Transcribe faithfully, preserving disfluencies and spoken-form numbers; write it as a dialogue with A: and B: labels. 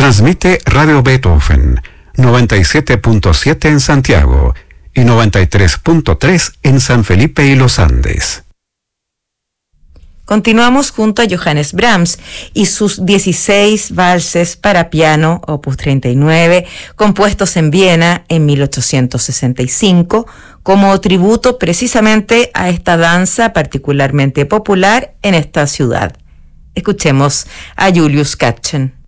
A: Transmite Radio Beethoven, noventa y siete punto siete en Santiago y noventa y tres punto tres en San Felipe y Los Andes.
B: Continuamos junto a Johannes Brahms y sus dieciséis valses para piano, opus treinta y nueve, compuestos en Viena en mil ochocientos sesenta y cinco, como tributo precisamente a esta danza particularmente popular en esta ciudad. Escuchemos a Julius Katchen.